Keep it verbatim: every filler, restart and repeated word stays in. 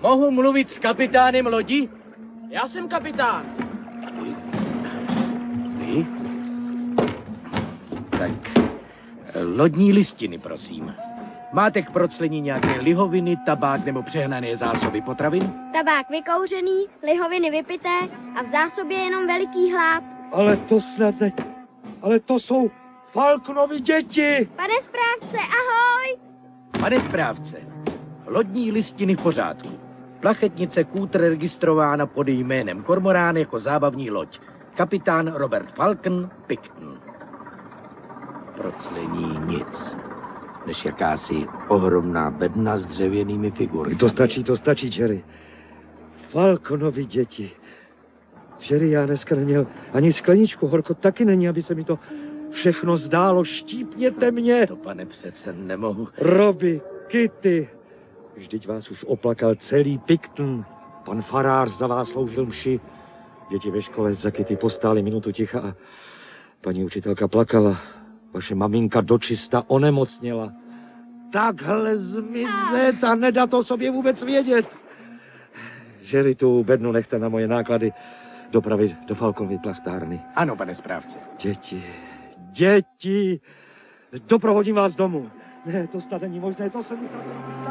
Mohu mluvit s kapitánem lodi? Já jsem kapitán. Vy? Vy? Tak, lodní listiny, prosím. Máte k proclení nějaké lihoviny, tabák nebo přehnané zásoby potravin? Tabák vykouřený, lihoviny vypité a v zásobě jenom veliký hlad. Ale to snad ne... Ale to jsou Falknovi děti! Pane správce, ahoj! Pane správce, lodní listiny v pořádku. Plachetnice Kútr registrována pod jménem Kormorán jako zábavní loď. Kapitán Robert Falcon, Picton. Proclení nic. Než jakási ohromná bedna s dřevěnými figurami. To stačí, to stačí, Jerry. Falconovi děti. Jerry, já dneska neměl ani skleničku, horko taky není, aby se mi to všechno zdálo. Štípněte mě! To, pane, přece nemohu. Robbie, Kitty, vždyť vás už oplakal celý Picton. Pan farář za vás sloužil mši. Děti ve škole za Kitty postály minutu ticha a paní učitelka plakala. Vaše maminka dočista onemocněla. Takhle zmizet a nedat to sobě vůbec vědět. Jerry, tu bednu nechte na moje náklady dopravit do Falconovy plachtárny. Ano, pane správce. Děti, děti, doprovodím vás domů. Ne, to snad není možné, to se mi snad...